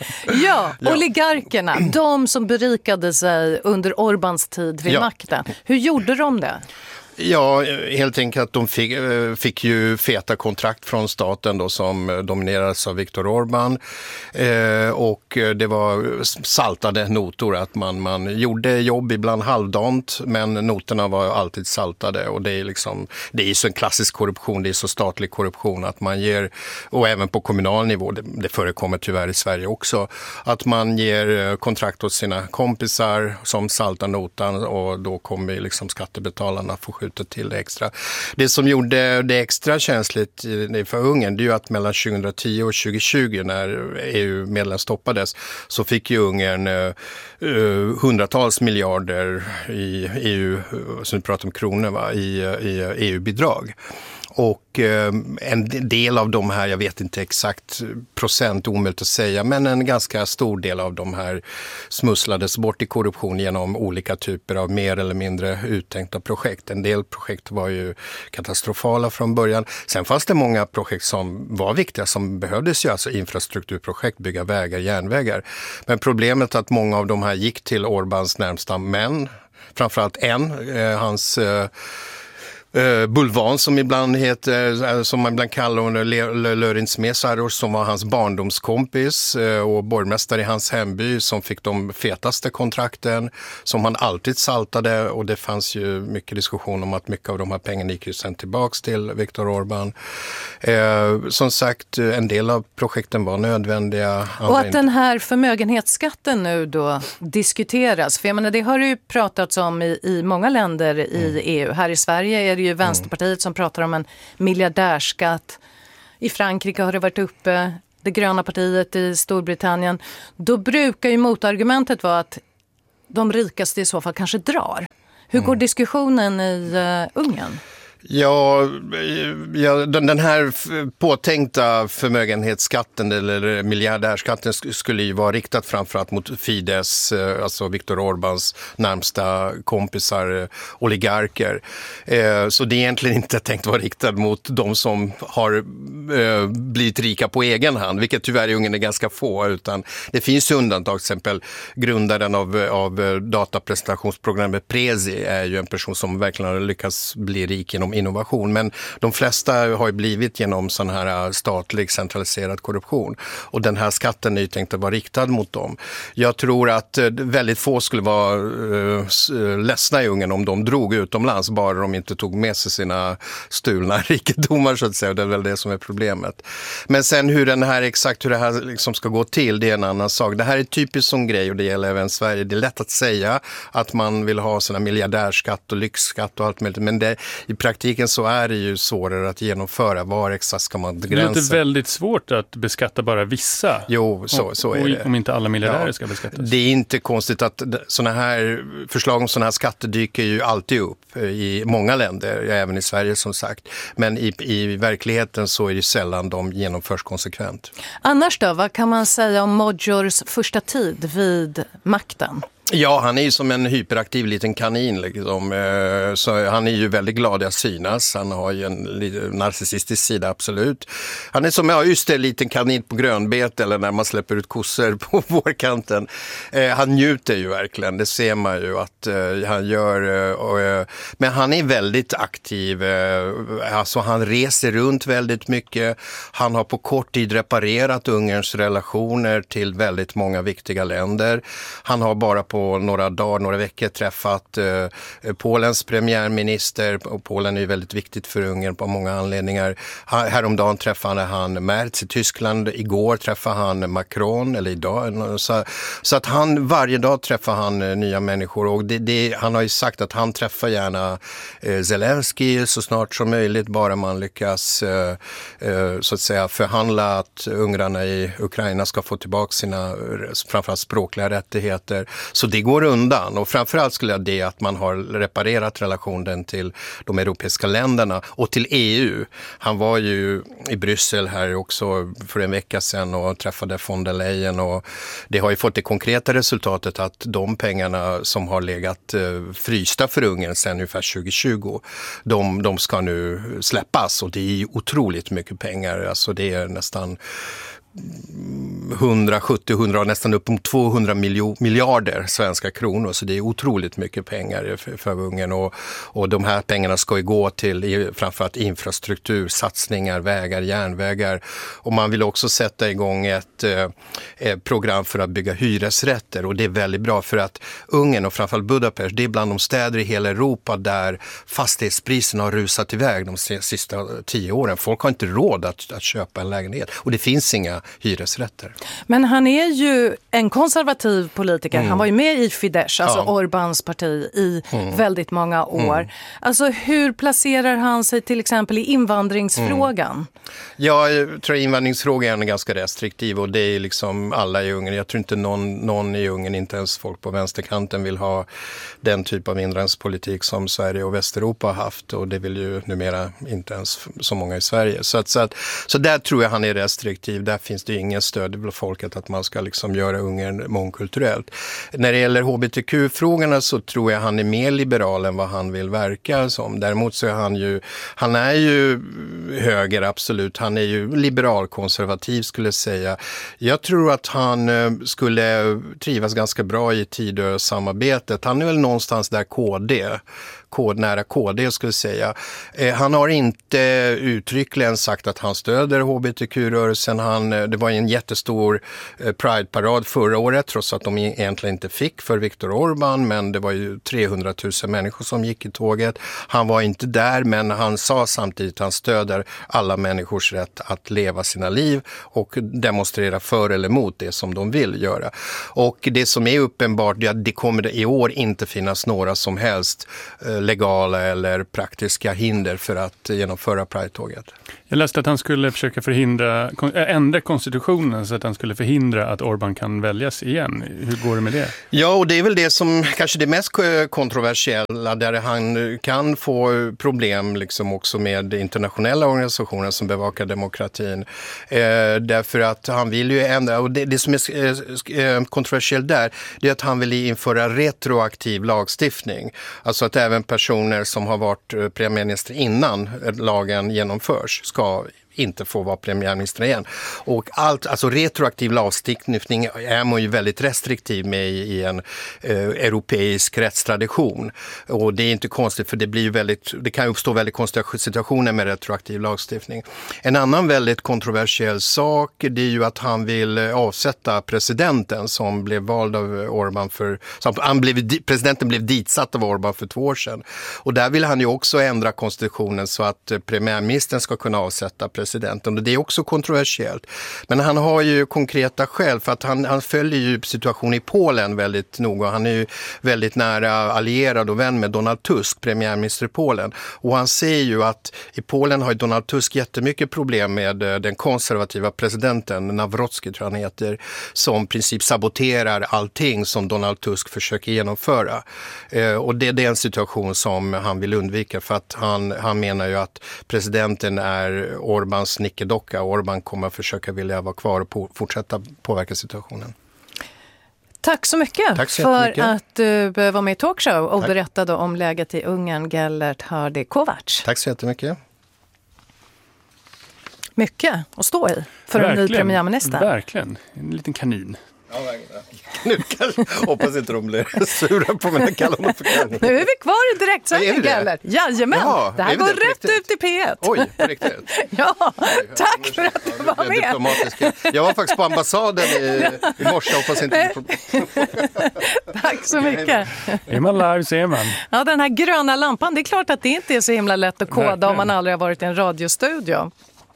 ja, ja, oligarkerna, de som berikade sig under Orbans tid vid ja. makten. Hur gjorde de det? Ja, helt enkelt att de fick, fick ju feta kontrakt från staten då, som dominerades av Viktor Orbán eh, och det var saltade notor, att man, man gjorde jobb ibland halvdant men noterna var alltid saltade och det är liksom, det är ju så en klassisk korruption, det är så statlig korruption att man ger, och även på kommunal nivå, det, det förekommer tyvärr i Sverige också, att man ger kontrakt åt sina kompisar som saltar notan och då kommer liksom skattebetalarna få skjuta till det extra. Det som gjorde det extra känsligt för Ungern, det är ju att mellan tjugohundratio och tjugohundratjugo när E U-medlen stoppades så fick ju Ungern uh, hundratals miljarder i E U, så nu pratar om kronor va, i, i E U-bidrag. Och eh, en del av de här, jag vet inte exakt procent, omöjligt att säga, men en ganska stor del av de här smusslades bort i korruption genom olika typer av mer eller mindre uttänkta projekt. En del projekt var ju katastrofala från början. Sen fanns det många projekt som var viktiga, som behövdes ju, alltså infrastrukturprojekt, bygga vägar, järnvägar. Men problemet är att många av de här gick till Orbans närmsta män, framförallt en, eh, hans... Eh, Uh, Bulvan som ibland heter, uh, som man ibland kallar honom, Lörins Mesaros, som var hans barndomskompis uh, och borgmästare i hans hemby, som fick de fetaste kontrakten som han alltid saltade, och det fanns ju mycket diskussion om att mycket av de här pengarna gick ju sen tillbaks till Viktor Orbán. Uh, som sagt, en del av projekten var nödvändiga. Och att den här förmögenhetsskatten nu då diskuteras, för jag menar, det har ju pratats om i, i många länder i mm. E U. Här i Sverige är det ju Vänsterpartiet mm. som pratar om en miljardärskatt. I Frankrike har det varit uppe, det gröna partiet i Storbritannien. Då brukar ju motargumentet vara att de rikaste i så fall kanske drar. Hur mm. går diskussionen i uh, Ungern? Ja, ja, den här påtänkta förmögenhetsskatten eller miljardärskatten skulle ju vara riktat framförallt mot Fidesz, alltså Viktor Orbáns närmsta kompisar, oligarker. Så det är egentligen inte tänkt vara riktat mot de som har blivit rika på egen hand, vilket tyvärr i Ungern är ganska få, utan det finns undantag. Till exempel grundaren av, av datapresentationsprogrammet Prezi är ju en person som verkligen har lyckats bli rik genom innovation, men de flesta har ju blivit genom sån här statlig centraliserad korruption, och den här skatten är ju tänkt att vara riktad mot dem. Jag tror att väldigt få skulle vara uh, ledsna i Ungern om de drog utomlands, bara de inte tog med sig sina stulna rikedomar, så att säga. Det är väl det som är problemet. Men sen hur den här, exakt hur det här liksom ska gå till, det är en annan sak. Det här är typiskt som grej, och det gäller även Sverige. Det är lätt att säga att man vill ha såna miljardärskatt och lyxskatt och allt möjligt, men det, i praktiken så är det ju svårare att genomföra. Var exakt ska man begränsa? Det låter väldigt svårt att beskatta bara vissa. Jo, så, så är det. Om inte alla miljardärer ja, ska beskattas. Det är inte konstigt att såna här förslag om såna här skatter dyker ju alltid upp i många länder, även i Sverige som sagt. Men i, i verkligheten så är det sällan de genomförs konsekvent. Annars då, vad kan man säga om Magyars första tid vid makten? Ja, han är ju som en hyperaktiv liten kanin liksom. Så han är ju väldigt glad att synas. Han har ju en narcissistisk sida, absolut. Han är som, ja just det, en liten kanin på grönbete eller när man släpper ut kossor på vårkanten. Han njuter ju verkligen, det ser man ju att han gör. Men han är väldigt aktiv. Alltså han reser runt väldigt mycket. Han har på kort tid reparerat Ungerns relationer till väldigt många viktiga länder. Han har bara på några dagar, några veckor träffat eh, Polens premiärminister, och Polen är ju väldigt viktigt för Ungern på många anledningar. Häromdagen träffade han Merz i Tyskland, igår träffade han Macron, eller idag. Så, så att han, varje dag träffar han nya människor, och det, det, han har ju sagt att han träffar gärna eh, Zelensky så snart som möjligt, bara man lyckas eh, eh, så att säga förhandla att ungrarna i Ukraina ska få tillbaka sina framförallt språkliga rättigheter. Så det går undan, och framförallt skulle jag det att man har reparerat relationen till de europeiska länderna och till E U. Han var ju i Bryssel här också för en vecka sedan och träffade von der Leyen, och det har ju fått det konkreta resultatet att de pengarna som har legat eh, frysta för Ungern sedan ungefär tjugo tjugo, de, de ska nu släppas, och det är otroligt mycket pengar. Alltså det är nästan hundrasjuttio, hundra, nästan upp mot tvåhundra miljarder svenska kronor, så det är otroligt mycket pengar för, för Ungern, och, och de här pengarna ska ju gå till framförallt infrastruktur, satsningar, vägar, järnvägar, och man vill också sätta igång ett eh, program för att bygga hyresrätter, och det är väldigt bra för att Ungern och framförallt Budapest, det är bland de städer i hela Europa där fastighetspriserna har rusat iväg de sista tio åren. Folk har inte råd att, att köpa en lägenhet, och det finns inga hyresrätter. Men han är ju en konservativ politiker. Mm. Han var ju med i Fidesz, alltså ja. Orbáns parti, i mm. väldigt många år. Mm. Alltså hur placerar han sig till exempel i invandringsfrågan? Mm. Ja, jag tror invandringsfrågan är ganska restriktiv, och det är liksom alla i Ungern. Jag tror inte någon, någon i Ungern, inte ens folk på vänsterkanten, vill ha den typ av invandringspolitik som Sverige och Västeuropa har haft, och det vill ju numera inte ens så många i Sverige. Så, att, så, att, så där tror jag han är restriktiv. Där finns det ingen stöd bland folket att man ska liksom göra Ungern mångkulturellt. När det gäller H B T Q-frågorna så tror jag han är mer liberal än vad han vill verka som. Däremot så är han ju, han är ju höger absolut. Han är ju liberal-konservativ skulle jag säga. Jag tror att han skulle trivas ganska bra i Tidö-samarbetet. Han är väl någonstans där K D. Kod, nära K D skulle jag säga. Eh, han har inte uttryckligen sagt att han stöder H B T Q-rörelsen. Han, det var en jättestor eh, Pride-parad förra året, trots att de egentligen inte fick för Viktor Orbán, men det var ju trehundratusen människor som gick i tåget. Han var inte där, men han sa samtidigt att han stöder alla människors rätt att leva sina liv och demonstrera för eller emot det som de vill göra. Och det som är uppenbart är att det kommer i år inte finnas några som helst eh, legala eller praktiska hinder för att genomföra Pride-tåget. Jag läste att han skulle försöka förhindra, ändra konstitutionen så att han skulle förhindra att Orbán kan väljas igen. Hur går det med det? Ja, och det är väl det som kanske det mest kontroversiella, där han kan få problem liksom också med internationella organisationer som bevakar demokratin. Eh, därför att han vill ju ändra, och det, det som är eh, kontroversiellt där, det är att han vill införa retroaktiv lagstiftning. Alltså att även personer som har varit premiärminister innan lagen genomförs ska inte få vara premiärminister igen. Och allt, alltså retroaktiv lagstiftning är man ju väldigt restriktiv med i, i en eh, europeisk rättstradition. Och det är inte konstigt, för det blir ju väldigt, det kan uppstå väldigt konstiga situationer med retroaktiv lagstiftning. En annan väldigt kontroversiell sak, det är ju att han vill avsätta presidenten som blev vald av Orbán för, som, han blev, presidenten blev ditsatt av Orbán för två år sedan. Och där vill han ju också ändra konstitutionen så att premiärministern ska kunna avsätta presidenten. Och det är också kontroversiellt. Men han har ju konkreta skäl, för att han, han följer ju situationen i Polen väldigt noga. Han är ju väldigt nära allierad och vän med Donald Tusk, premiärminister i Polen. Och han ser ju att i Polen har Donald Tusk jättemycket problem med den konservativa presidenten, Nawrocki tror jag han heter, som i princip saboterar allting som Donald Tusk försöker genomföra. Eh, och det, det är en situation som han vill undvika, för att han, han menar ju att presidenten är Orbán nickedocka, och Orbán kommer att försöka vilja vara kvar och på, fortsätta påverka situationen. Tack så mycket Tack så för att du var med i Talkshow och Tack. berättade om läget i Ungern, Gellert Hardie-Kovacs. Tack så jättemycket. Mycket att stå i för en ny premiärminister. Verkligen, en liten kanin. Ja, nu kan, hoppas inte de blir sura på mig när kallar dem för kanin. Nu är vi kvar i direktsändning, Gellert. Jajamän, ja, det här går det rätt ut i P ett. Oj, på riktigt. Ja, tack för att du var med. Jag var faktiskt på ambassaden i, i morse, hoppas inte. Tack så mycket. Är man live så är man. Ja, den här gröna lampan, det är klart att det inte är så himla lätt att koda Verkligen. Om man aldrig har varit i en radiostudio.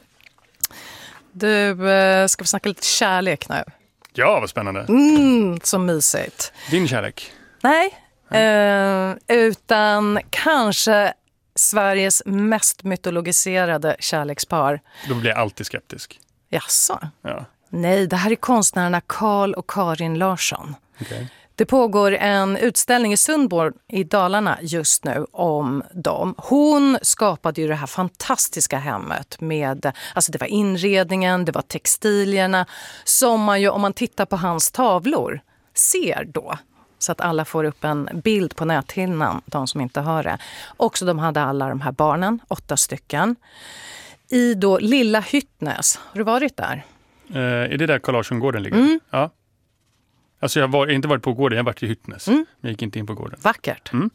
Du, ska vi snacka lite kärlek nu? Ja, vad spännande. Mm, så mysigt. Din kärlek? Nej, eh, utan kanske Sveriges mest mytologiserade kärlekspar. Då blir jag alltid skeptisk. Jaså? Ja. Nej, det här är konstnärerna Carl och Karin Larsson. Okay. Det pågår en utställning i Sundborn i Dalarna just nu om dem. Hon skapade ju det här fantastiska hemmet med, alltså det var inredningen, det var textilierna som man ju, om man tittar på hans tavlor, ser då. Så att alla får upp en bild på näthinnan, de som inte hör det. Också de hade alla de här barnen, åtta stycken. I då Lilla Hyttnäs. Har du varit där? Uh, är det där Carl Larsson-gården ligger? Mm. Ja. Alltså jag har inte varit på gården, jag har varit i Hyttnäs. Mm. Men jag gick inte in på gården. Vackert. Mm.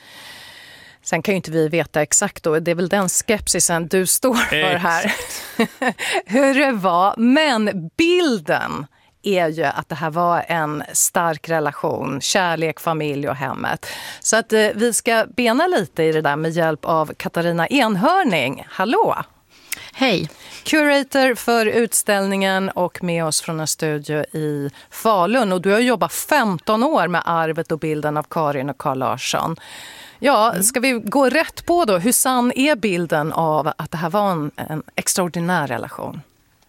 Sen kan ju inte vi veta exakt då, det är väl den skepsisen du står för här. Hur det var. Men bilden är ju att det här var en stark relation, kärlek, familj och hemmet. Så att eh, vi ska bena lite i det där med hjälp av Katarina Enhörning. Hallå! Hej! Curator för utställningen och med oss från en studio i Falun. Och du har jobbat femton år med arvet och bilden av Karin och Carl Larsson. Ja, mm. Ska vi gå rätt på då? Hur sann är bilden av att det här var en, en extraordinär relation?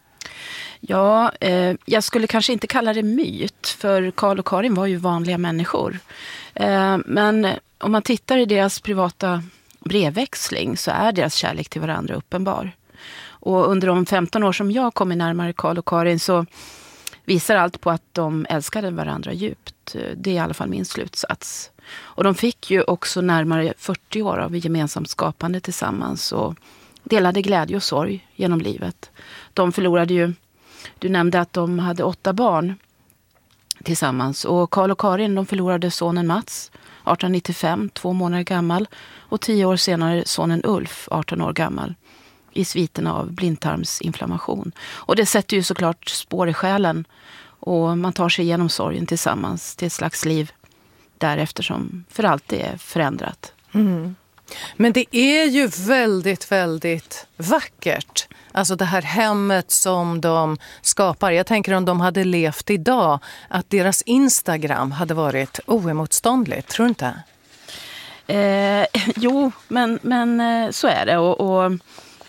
Ja, eh, jag skulle kanske inte kalla det myt, för Carl och Karin var ju vanliga människor. Eh, men om man tittar i deras privata brevväxling så är deras kärlek till varandra uppenbar. Och under de femton år som jag kom närmare Carl och Karin så visar allt på att de älskade varandra djupt. Det är i alla fall min slutsats. Och de fick ju också närmare fyrtio år av gemensamt skapande tillsammans och delade glädje och sorg genom livet. De förlorade ju, du nämnde att de hade åtta barn tillsammans. Och Carl och Karin, de förlorade sonen Mats, arton nittiofem, två månader gammal. Och tio år senare sonen Ulf, arton år gammal, i sviterna av blindtarmsinflammation. Och det sätter ju såklart spår i själen. Och man tar sig igenom sorgen tillsammans till ett slags liv därefter som för alltid är förändrat. Mm. Men det är ju väldigt, väldigt vackert. Alltså det här hemmet som de skapar. Jag tänker om de hade levt idag, att deras Instagram hade varit oemotståndligt. Tror du inte? Eh, jo, men, men så är det. Och, och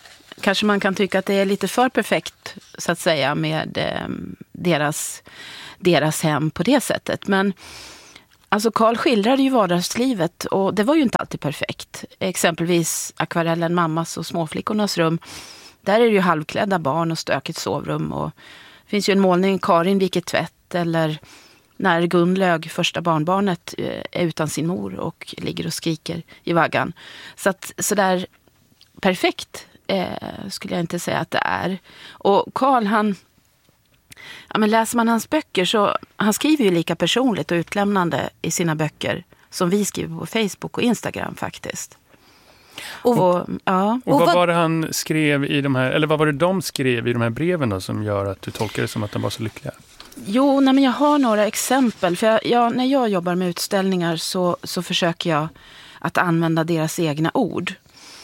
kanske man kan tycka att det är lite för perfekt så att säga med eh, deras, deras hem på det sättet. Men alltså Karl skildrade ju vardagslivet och det var ju inte alltid perfekt. Exempelvis akvarellen Mammas och småflickornas rum. Där är det ju halvklädda barn och stökigt sovrum. Och det finns ju en målning, Karin viker tvätt, eller när Gunlög, första barnbarnet, är utan sin mor och ligger och skriker i vaggan. Så att sådär perfekt eh, skulle jag inte säga att det är. Och Karl, han... Ja, men läser man hans böcker så han skriver ju lika personligt och utlämnande i sina böcker som vi skriver på Facebook och Instagram faktiskt. Och, och, ja. och vad var det han skrev i de här, eller vad var det de skrev i de här breven då, som gör att du tolkar det som att de var så lyckliga? Jo, nej, men jag har några exempel. För jag, jag, när jag jobbar med utställningar så, så försöker jag att använda deras egna ord.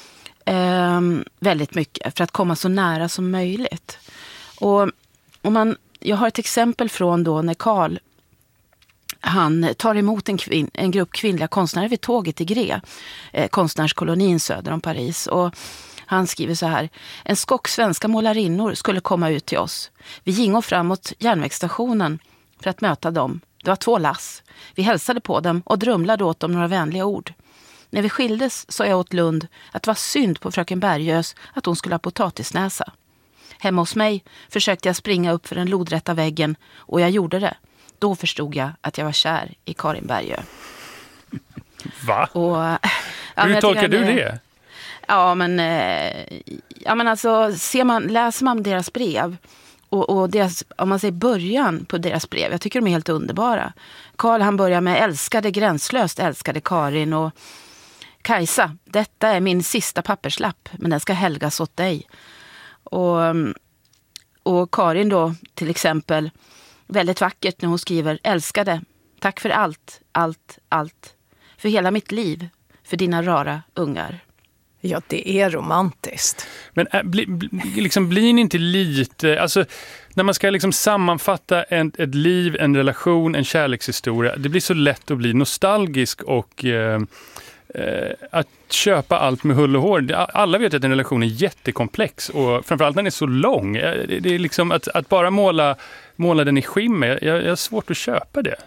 Ehm, väldigt mycket för att komma så nära som möjligt. Och om man, jag har ett exempel från då när Karl han tar emot en, kvin, en grupp kvinnliga konstnärer vid tåget i Gré, eh, konstnärskolonin söder om Paris. Och han skriver så här: en skock svenska målarinnor skulle komma ut till oss. Vi gingo framåt järnvägsstationen för att möta dem. Det var två lass. Vi hälsade på dem och drumlade åt dem några vänliga ord. När vi skildes sa jag åt Lund att det var synd på fröken Bergös att hon skulle ha potatisnäsa. Hemma hos mig försökte jag springa upp för den lodrätta väggen och jag gjorde det. Då förstod jag att jag var kär i Karin Bergö. Va? Och, ja, hur tolkar du det? Ja, men, ja, men alltså, ser man, läser man deras brev och, och deras, om man säger början på deras brev, jag tycker de är helt underbara. Karl, han börjar med älskade, gränslöst älskade Karin, och Kajsa, detta är min sista papperslapp, men den ska helgas åt dig. Och, och Karin då till exempel, väldigt vackert när hon skriver: älskade, tack för allt, allt, allt. För hela mitt liv, för dina rara ungar. Ja, det är romantiskt. Men äh, bli, bli, liksom, blir ni inte lite... Alltså, när man ska liksom sammanfatta en, ett liv, en relation, en kärlekshistoria, det blir så lätt att bli nostalgisk och eh, eh, att köpa allt med hull och hår. Alla vet att en relation är jättekomplex och framförallt när den är så lång. Det, det är liksom att, att bara måla, måla den i skimmer. Jag, jag har svårt att köpa det.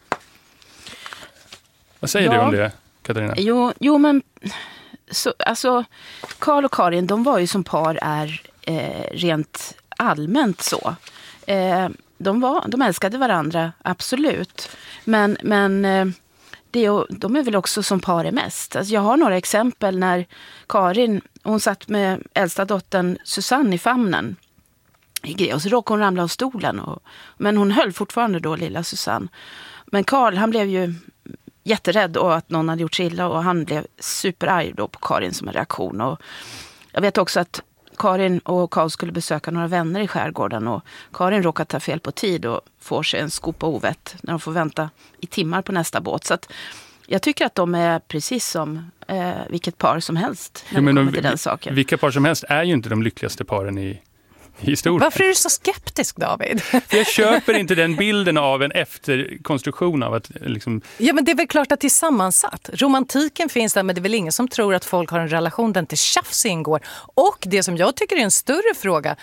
Vad säger ja. du om det, Katarina? Jo, jo men... Så, alltså, Karl och Karin, de var ju som par är eh, rent allmänt så. Eh, de, var, de älskade varandra, absolut. Men, men eh, det är, de är väl också som par är mest. Alltså, jag har några exempel när Karin, hon satt med äldsta dottern Susanne i famnen i Gré, och så råkade hon ramla av stolen. Och, men hon höll fortfarande då lilla Susanne. Men Karl, han blev ju jätterädd och att någon hade gjort sig illa, och han blev superarg då på Karin som en reaktion. Och jag vet också att Karin och Karl skulle besöka några vänner i skärgården, och Karin råkar ta fel på tid och får sig en skopa ovett när de får vänta i timmar på nästa båt. Så att jag tycker att de är precis som eh, vilket par som helst när jo, men de, till den saken. Vilka par som helst är ju inte de lyckligaste paren i historien. Varför är du så skeptisk, David? För jag köper inte den bilden av en efterkonstruktion av att liksom... Ja, men det är väl klart att det är sammansatt. Romantiken finns där, men det är väl ingen som tror att folk har en relation där inte tjafs ingår. Och det som jag tycker är en större fråga,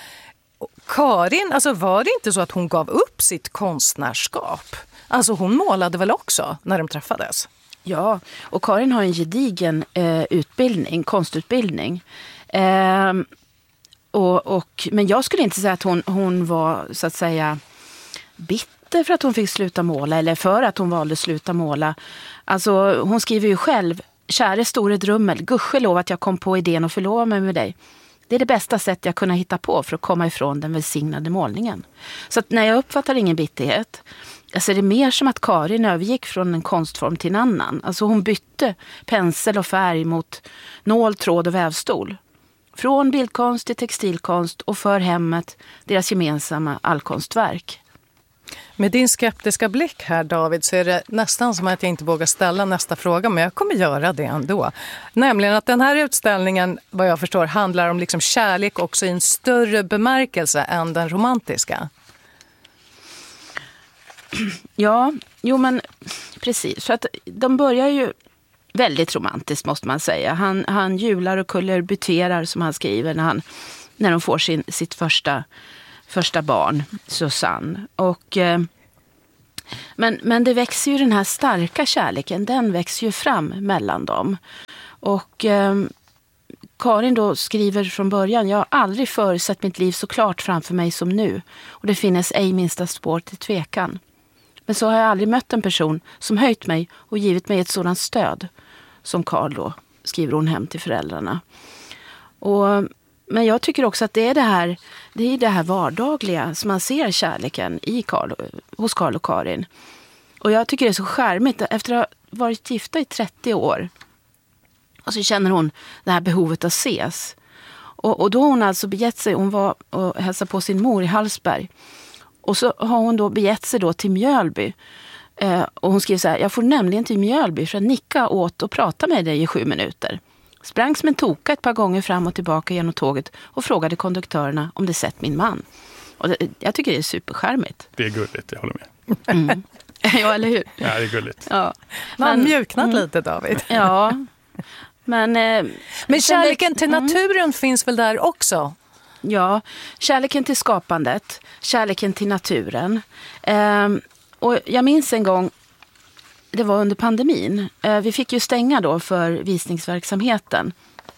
Karin, alltså var det inte så att hon gav upp sitt konstnärskap? Alltså hon målade väl också när de träffades? Ja, och Karin har en gedigen eh, utbildning, konstutbildning. Eh, Och, och, men jag skulle inte säga att hon, hon var så att säga bitter för att hon fick sluta måla, eller för att hon valde sluta måla. Alltså hon skriver ju själv: käre store drummel, gudskelov att jag kom på idén att förlova mig med dig. Det är det bästa sätt jag kunde hitta på för att komma ifrån den välsignade målningen. Så att när jag uppfattar ingen bitterhet, alltså det är mer som att Karin övergick från en konstform till en annan. Alltså hon bytte pensel och färg mot nål, tråd och vävstol. Från bildkonst till textilkonst, och för hemmet deras gemensamma allkonstverk. Med din skeptiska blick här, David, så är det nästan som att jag inte vågar ställa nästa fråga, men jag kommer göra det ändå. Nämligen att den här utställningen, vad jag förstår, handlar om liksom kärlek också i en större bemärkelse än den romantiska. Ja, jo men precis. För att de börjar ju väldigt romantiskt måste man säga. Han, han jular och kullerbyterar som han skriver när han när de får sin, sitt första, första barn, Susanne. Och, eh, men, men det växer ju den här starka kärleken, den växer ju fram mellan dem. Och eh, Karin då skriver från början: jag har aldrig förr sett mitt liv så klart framför mig som nu. Och det finns ej minsta spår till tvekan. Men så har jag aldrig mött en person som höjt mig och givit mig ett sådant stöd som Karl då, skriver hon hem till föräldrarna. Och, men jag tycker också att det är det här, det är det här vardagliga som man ser kärleken i Karl, hos Karl och Karin. Och jag tycker det är så charmigt. Efter att ha varit gifta i trettio år och så känner hon det här behovet att ses. Och, och då har hon alltså begett sig, hon var och hälsade på sin mor i Hallsberg. Och så har hon då begett sig då till Mjölby. Eh, och hon skriver så här: jag får nämligen till Mjölby för att nicka åt och prata med dig i sju minuter. Sprang som en toka ett par gånger fram och tillbaka genom tåget och frågade konduktörerna om de sett min man. Och det, jag tycker det är superskärmigt. Det är gulligt, jag håller med. Mm. Ja, eller hur? Ja, det är gulligt. Ja. Man har Men, mjuknat mm. lite, David. Ja. Men, eh, Men kärleken till mm. naturen finns väl där också? Ja, kärleken till skapandet, kärleken till naturen. Eh, och jag minns en gång, det var under pandemin. Eh, vi fick ju stänga då för visningsverksamheten.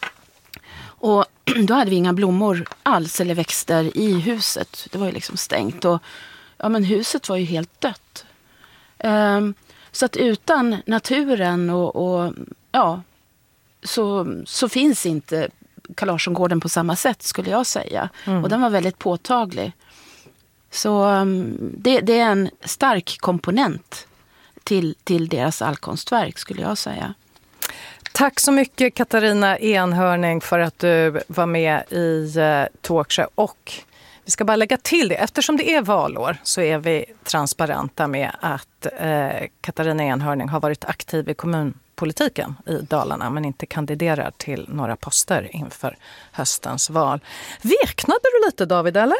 Och då hade vi inga blommor alls eller växter i huset. Det var ju liksom stängt. Och ja, men huset var ju helt dött. Eh, så att utan naturen och, och ja, så, så finns inte Carl Larsson-gården på samma sätt, skulle jag säga. Mm. Och den var väldigt påtaglig. Så um, det, det är en stark komponent till, till deras allkonstverk, skulle jag säga. Tack så mycket, Katarina Enhörning, för att du var med i uh, Talkshow. Och vi ska bara lägga till det, eftersom det är valår så är vi transparenta med att uh, Katarina Enhörning har varit aktiv i kommunpolitiken i Dalarna men inte kandiderar till några poster inför höstens val. Veknade du lite, David, eller?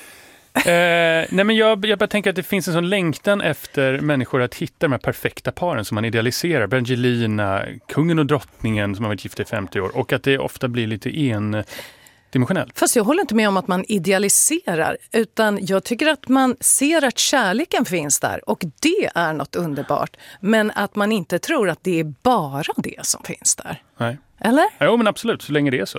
Eh, nej men jag, jag bara tänker att det finns en sån längtan efter människor att hitta de här perfekta paren som man idealiserar. Brangelina, kungen och drottningen som har varit gifta i femtio år. Och att det ofta blir lite endimensionellt. Fast jag håller inte med om att man idealiserar. Utan jag tycker att man ser att kärleken finns där. Och det är något underbart. Men att man inte tror att det är bara det som finns där. Nej. Eller? Jo, men absolut, så länge det är så.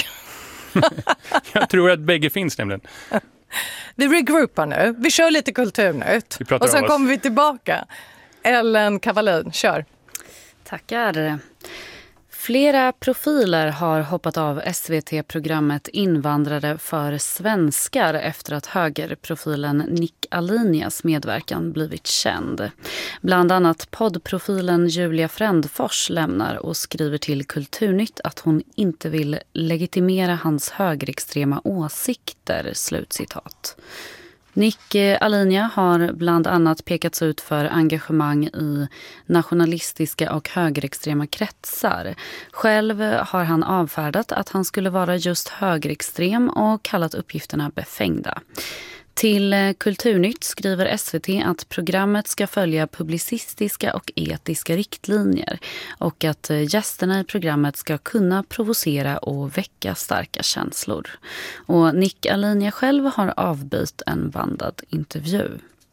Jag tror att bägge finns nämligen. Vi regroupar nu. Vi kör lite kulturnytt. Och sen kommer vi tillbaka. Ellen Cavallin, kör. Tackar. Flera profiler har hoppat av S V T-programmet Invandrare för svenskar efter att högerprofilen Nick Alinias medverkan blivit känd. Bland annat poddprofilen Julia Frändfors lämnar och skriver till Kulturnytt att hon inte vill legitimera hans högerextrema åsikter, slutcitat. Nick Alinia har bland annat pekats ut för engagemang i nationalistiska och högerextrema kretsar. Själv har han avfärdat att han skulle vara just högerextrem och kallat uppgifterna befängda. Till Kulturnytt skriver S V T att programmet ska följa publicistiska och etiska riktlinjer och att gästerna i programmet ska kunna provocera och väcka starka känslor. Och Nick Alinia själv har avbytt en bandad intervju.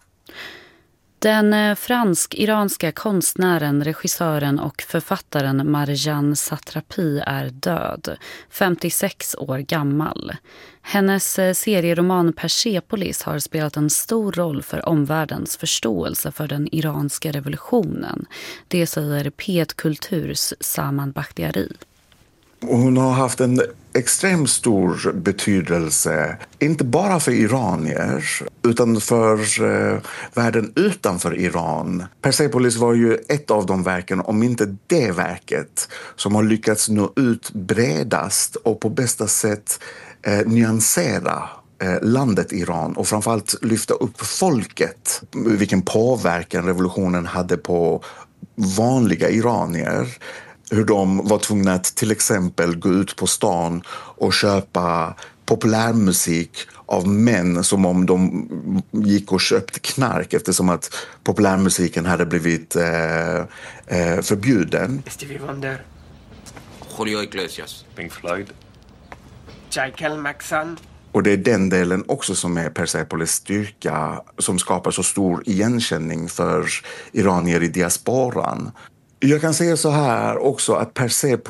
Den fransk-iranska konstnären, regissören och författaren Marjane Satrapi är död, femtiosex år gammal. Hennes serieroman Persepolis har spelat en stor roll för omvärldens förståelse för den iranska revolutionen. Det säger P ett Kulturs Saman Bakhtiari. Hon har haft en extremt stor betydelse, inte bara för iranier utan för eh, världen utanför Iran. Persepolis var ju ett av de verken, om inte det verket, som har lyckats nå ut bredast och på bästa sätt eh, nyansera eh, landet Iran och framförallt lyfta upp folket. Vilken påverkan revolutionen hade på vanliga iranier. Hur de var tvungna att till exempel gå ut på stan och köpa populärmusik av män som om de gick och köpte knark eftersom att populärmusiken hade blivit eh, eh, förbjuden. Stevie Wonder. Julio Iglesias. Pink Floyd. Michael Maxson. Och det är den delen också som är Persepolis styrka, som skapar så stor igenkänning för iranier i diasporan. Jag kan säga så här också att Persepolis